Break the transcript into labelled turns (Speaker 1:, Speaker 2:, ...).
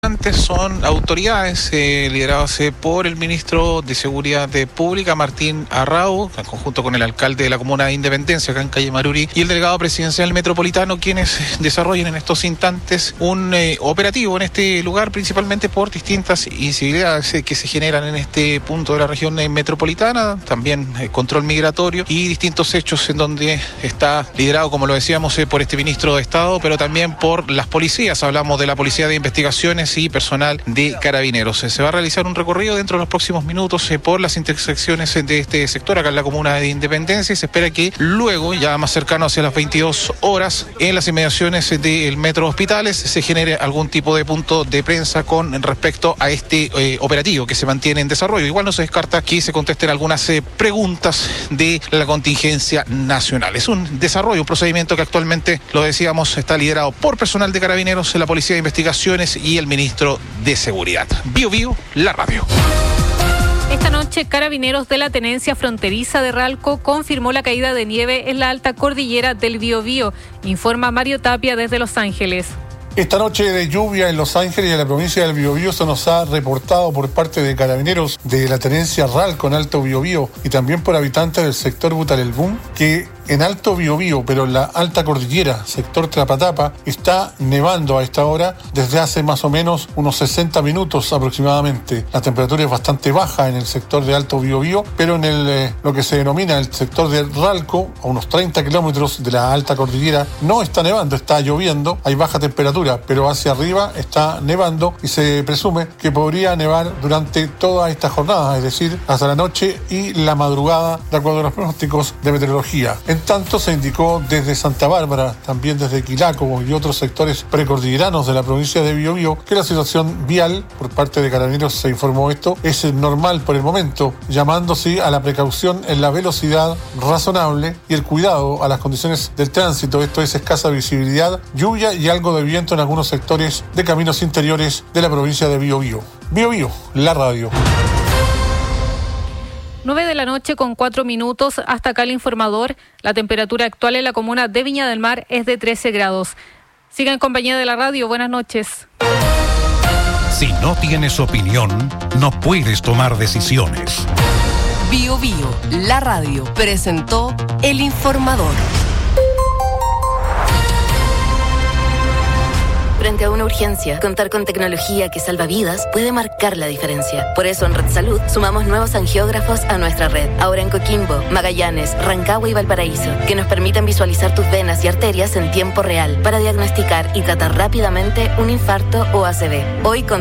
Speaker 1: Son autoridades lideradas por el ministro de Seguridad Pública, Martín Arrau, en conjunto con el alcalde de la comuna de Independencia, acá en calle Maruri, y el delegado presidencial metropolitano, quienes desarrollan en estos instantes un operativo en este lugar, principalmente por distintas incivilidades que se generan en este punto de la región metropolitana, también control migratorio y distintos hechos en donde está liderado, como lo decíamos, por este ministro de Estado, pero también por las policías. Hablamos de la Policía de Investigaciones y personal de Carabineros. Se va a realizar un recorrido dentro de los próximos minutos por las intersecciones de este sector acá en la comuna de Independencia, y se espera que luego, ya más cercano hacia las 22 horas, en las inmediaciones del Metro Hospitales se genere algún tipo de punto de prensa con respecto a este operativo que se mantiene en desarrollo. Igual no se descarta que se contesten algunas preguntas de la contingencia nacional. Es un desarrollo, un procedimiento que actualmente, lo decíamos, está liderado por personal de Carabineros, la Policía de Investigaciones y el ministro de Seguridad. Bio, la radio.
Speaker 2: Esta noche, Carabineros de la Tenencia Fronteriza de Ralco confirmó la caída de nieve en la alta cordillera del Biobío, informa Mario Tapia desde Los Ángeles.
Speaker 3: Esta noche de lluvia en Los Ángeles y en la provincia del Biobío se nos ha reportado por parte de Carabineros de la Tenencia Ralco en Alto Biobío y también por habitantes del sector Butarelbún que en Alto Biobío, pero en la alta cordillera, sector Trapatapa, está nevando a esta hora desde hace más o menos unos 60 minutos aproximadamente. La temperatura es bastante baja en el sector de Alto Biobío, pero en lo que se denomina el sector de Ralco, a unos 30 kilómetros de la alta cordillera, no está nevando, está lloviendo, hay baja temperatura, pero hacia arriba está nevando y se presume que podría nevar durante toda esta jornada, es decir, hasta la noche y la madrugada, de acuerdo a los pronósticos de meteorología. En tanto, se indicó desde Santa Bárbara, también desde Quilaco y otros sectores precordilleranos de la provincia de Biobío, que la situación vial, por parte de Carabineros se informó esto, es normal por el momento, llamándose a la precaución en la velocidad razonable y el cuidado a las condiciones del tránsito, esto es escasa visibilidad, lluvia y algo de viento en algunos sectores de caminos interiores de la provincia de Biobío. Bio, la radio.
Speaker 2: 9:04 a.m, hasta acá el informador. La temperatura actual en la comuna de Viña del Mar es de 13 grados. Siga en compañía de la radio. Buenas noches.
Speaker 4: Si no tienes opinión, no puedes tomar decisiones.
Speaker 5: Bio, la radio, presentó El Informador.
Speaker 6: Frente a una urgencia, contar con tecnología que salva vidas puede marcar la diferencia. Por eso en Red Salud sumamos nuevos angiógrafos a nuestra red. Ahora en Coquimbo, Magallanes, Rancagua y Valparaíso, que nos permiten visualizar tus venas y arterias en tiempo real para diagnosticar y tratar rápidamente un infarto o ACV. Hoy con